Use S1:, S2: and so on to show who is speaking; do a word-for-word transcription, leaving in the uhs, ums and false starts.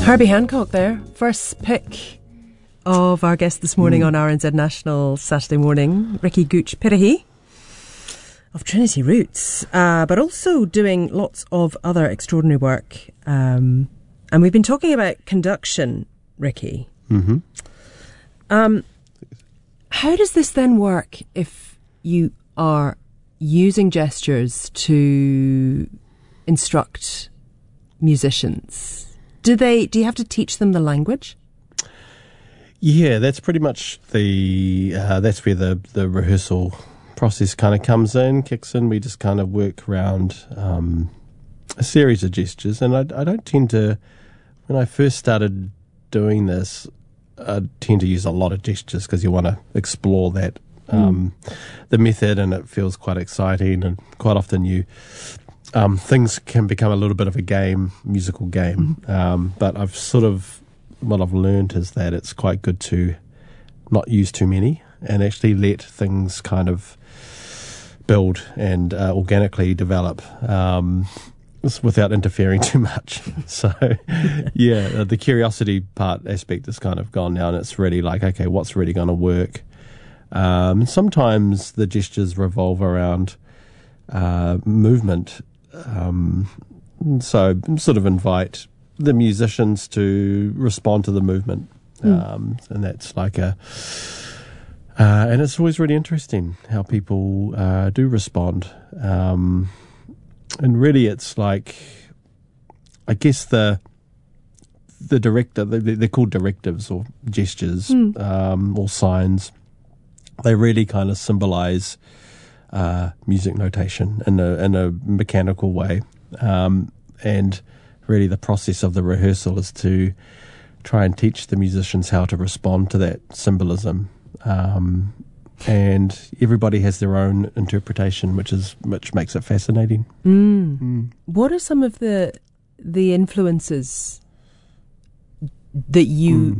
S1: Herbie Hancock there, first pick of our guest this morning mm. on R N Z National Saturday morning, Ricky Gooch Pirihi of Trinity Roots, uh, but also doing lots of other extraordinary work. Um, and we've been talking about conduction, Ricky.
S2: Mm-hmm.
S1: Um, how does this then work if you are using gestures to instruct musicians? Do they? Do you have to teach them the language?
S2: Yeah, that's pretty much the. Uh, that's where the the rehearsal process kind of comes in, kicks in. We just kind of work around um, a series of gestures, and I, I don't tend to. When I first started doing this, I tend to use a lot of gestures because you want to explore that um, mm. the method, and it feels quite exciting. And quite often you. Um, things can become a little bit of a game, musical game. Mm-hmm. Um, but I've sort of, what I've learned is that it's quite good to not use too many and actually let things kind of build and uh, organically develop um, without interfering too much. So, yeah, the curiosity part aspect is kind of gone now, and it's really like, okay, what's really going to work? Um, sometimes the gestures revolve around uh, movement. Um, so sort of invite the musicians to respond to the movement. Mm. Um, and that's like a, uh, and it's always really interesting how people, uh, do respond. Um, and really it's like, I guess the, the director, they're called directives or gestures, mm. um, or signs. They really kind of symbolize Uh, music notation in a in a mechanical way, um, and really the process of the rehearsal is to try and teach the musicians how to respond to that symbolism, um, and everybody has their own interpretation, which is which makes it fascinating.
S1: Mm. Mm. What are some of the the influences that you